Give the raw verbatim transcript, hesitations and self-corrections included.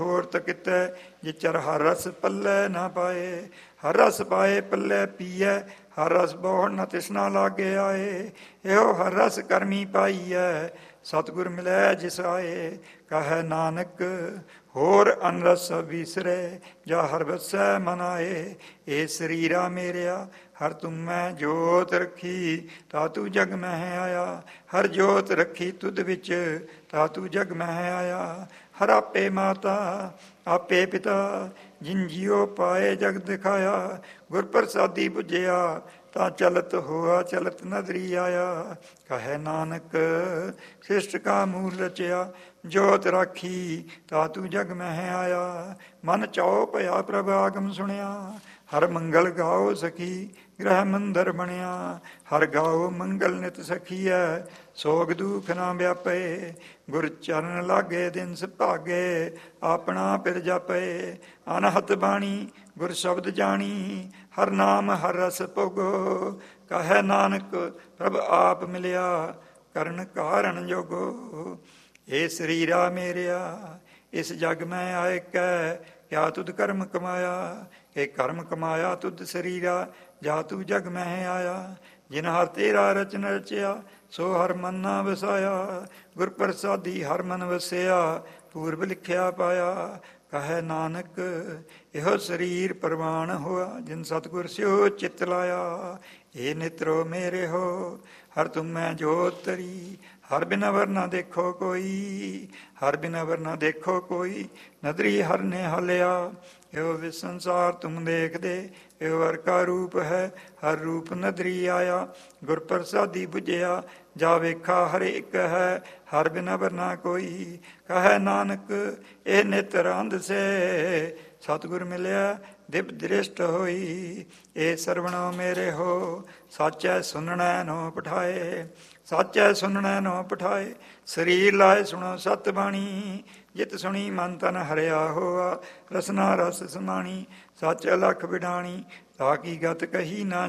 ਹੋਰ ਤਕਿਤੈ ਜਿਚਰ ਹਰ ਰਸ ਪੱਲੇ ਨਾ ਪਾਏ। ਹਰ ਰਸ ਪਾਏ ਪੱਲੇ ਪੀਐ, ਹਰ ਰਸ ਬਹੁੜ ਨ ਤਿਸਨਾ ਲਾਗੇ ਆਏ। ਇਹੋ ਹਰ ਰਸ ਕਰਮੀ ਪਾਈਐ, ਸਤਿਗੁਰ ਮਿਲੈ ਜਿਸ ਆਏ। ਕਹੈ ਨਾਨਕ ਹੋਰ ਅਨ ਰਸ ਵਿਸਰੈ, ਜਾ ਹਰ ਵਸੈ ਮਨ ਆਏ। ਇਹ ਸਰੀਰਾ ਮੇਰਿਆ ਹਰ ਤੁਮ ਮੈਂ ਜੋਤ ਰੱਖੀ, ਤਾ ਤੂੰ ਜਗ ਮਹਿ ਆਇਆ। ਹਰ ਜੋਤ ਰੱਖੀ ਤੁਧ ਵਿੱਚ, ਤਾ ਤੂੰ ਜਗ ਮਹਿ ਆਇਆ। ਹਰ ਆਪੇ ਮਾਤਾ ਆਪੇ ਪਿਤਾ, ਜਿਨ ਜਿਉ ਪਾਏ ਜਗ ਦਿਖਾਇਆ। ਗੁਰ ਪ੍ਰਸਾਦੀ ਬੁਝਿਆ, ਤਾਂ ਚਲਤ ਹੋਆ ਚਲਤ ਨਦਰੀ ਆਇਆ। ਕਹੈ ਨਾਨਕ ਸ੍ਰਿਸ਼ਟ ਕਾ ਮੂਲ ਰਚਿਆ, ਜੋਤ ਰਾਖੀ ਤਾ ਤੂੰ ਜਗ ਮਹਿ ਆਇਆ। ਮਨ ਚਾਉ ਭਇਆ ਪ੍ਰਭ ਆਗਮ ਸੁਣਿਆ, ਹਰ ਮੰਗਲ ਗਾਓ ਸਖੀ ਗ੍ਰਹਿ ਮੰਦਰ ਬਣਿਆ। ਹਰ ਗਾਓ ਮੰਗਲ ਨਿਤ ਸਖੀਐ, ਸੋਗ ਦੁਖ ਨਾ ਵਿਆਪੇ। ਗੁਰ ਚਰਨ ਲਾਗੇ ਦਿਨ ਸੁਭਾਗੇ, ਆਪਣਾ ਪਿਰ ਜਾਪੇ। ਅਨਹਤ ਬਾਣੀ ਗੁਰ ਸ਼ਬਦ ਜਾਣੀ, ਹਰ ਨਾਮ ਹਰ ਰਸ ਭੋਗੋ। ਕਹੈ ਨਾਨਕ ਪ੍ਰਭ ਆਪ ਮਿਲਿਆ, ਕਰਨ ਕਾਰਨ ਜੋਗੋ। ਇਹ ਸਰੀਰਾ ਮੇਰਿਆ ਇਸ ਜਗ ਮੈਂ ਆਏ ਕੈ, ਕਿਆ ਤੁਧ ਕਰਮ ਕਮਾਇਆ। ਇਹ ਕਰਮ ਕਮਾਇਆ ਤੁਧ ਸਰੀਰਾ, ਜਾ ਤੂੰ ਜਗ ਮਹਿ ਆਇਆ। ਜਿਨ ਹਰ ਤੇਰਾ ਰਚਨ ਰਚਿਆ, ਸੋ ਹਰ ਮਨ ਨਾ ਵਸਾਇਆ। ਗੁਰ ਪ੍ਰਸਾਦੀ ਹਰ ਮਨ ਵਸਿਆ, ਪੂਰਬ ਲਿਖਿਆ ਪਾਇਆ। ਕਹੈ ਨਾਨਕ ਇਹੋ ਸਰੀਰ ਪ੍ਰਵਾਨ ਹੋਆ, ਜਿਨ ਸਤਿਗੁਰ ਸਿਓ ਚਿਤ ਲਾਇਆ। ਇਹ ਨਿਤਰੋ ਮੇਰੇ ਹੋ ਹਰ ਤੁਮ ਮੈਂ ਜੋਤ ਤਰੀ, ਹਰ ਬਿਨ ਅਵਰ ਨਾ ਦੇਖੋ ਕੋਈ। ਹਰ ਬਿਨ ਅਵਰ ਨਾ ਦੇਖੋ ਕੋਈ, ਨਦਰੀ ਹਰ ਨੇ ਹਲਿਆ। ਇਹੋ ਵਿ ਸੰਸਾਰ ਤੁਮ ਦੇਖਦੇ, ਇਹੋ ਹਰ ਕਾ ਰੂਪ ਹੈ, ਹਰ ਰੂਪ ਨਦਰੀ ਆਇਆ। ਗੁਰ ਪ੍ਰਸਾਦੀ ਬੁਝਿਆ, ਜਾ ਵੇਖਾ ਹਰ ਇੱਕ ਹੈ, ਹਰ ਬਿਨ ਅਵਰ ਨਾ ਕੋਈ। ਕਹੈ ਨਾਨਕ ਇਹ ਨਿਤ ਰੰਧ ਸੇ, ਸਤਿਗੁਰ ਮਿਲਿਆ ਦਿਵ ਦ੍ਰਿਸ਼ਟ ਹੋਈ। ਇਹ ਸਰਵਣੋ ਮੇਰੇ ਹੋ, ਸਾਚੈ ਸੁਨਣੈ ਨੋ ਪਠਾਏ। ਸਾਚੈ ਸੁਨਣੈ ਨੋ ਪਠਾਏ, ਸਰੀਰ ਲਾਏ ਸੁਣੋ ਸਤ ਬਾਣੀ। ਜਿਤ ਸੁਣੀ ਮਨ ਤਨ ਹਰਿਆ ਹੋਆ, ਰਸਨਾ ਰਸ ਸਮਾਣੀ। ਸੱਚ ਅਲਖ ਵਿਡਾਣੀ, ਤਾ ਕੀ ਗਤ ਕਹੀ ਨਾ